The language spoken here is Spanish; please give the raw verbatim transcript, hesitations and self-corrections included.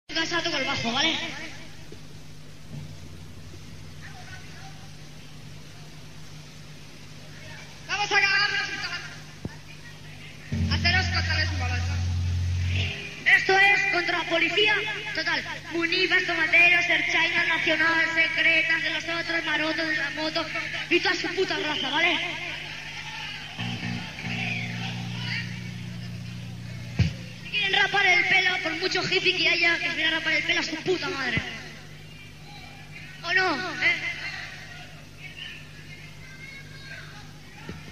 Casa toco el bajo, ¿vale? Vamos a cagarnos y haceros costales molostos. Esto es contra la policía. Total. Munivas, tomateros, Erchaina, Nacional, secretas de los otros, marotos de la moto y toda su puta raza, ¿vale? Si quieren rapar el pelo, por mucho hippie que haya, que se viene a rapar el pelo a su puta madre. ¿O no? ¿Eh?